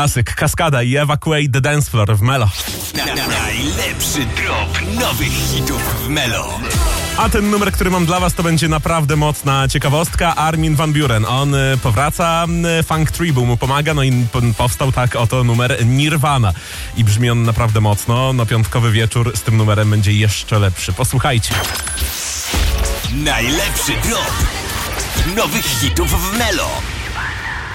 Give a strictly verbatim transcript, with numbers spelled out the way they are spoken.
Klasyk, Kaskada i Evacuate the Dance Floor w Melo. Na, na, najlepszy drop nowych hitów w Melo. A ten numer, który mam dla was, to będzie naprawdę mocna ciekawostka. Armin van Buuren, on y, powraca, y, Funk Tribu mu pomaga, no i p- powstał tak oto numer Nirvana. I brzmi on naprawdę mocno, no piątkowy wieczór z tym numerem będzie jeszcze lepszy. Posłuchajcie. Najlepszy drop nowych hitów w Melo.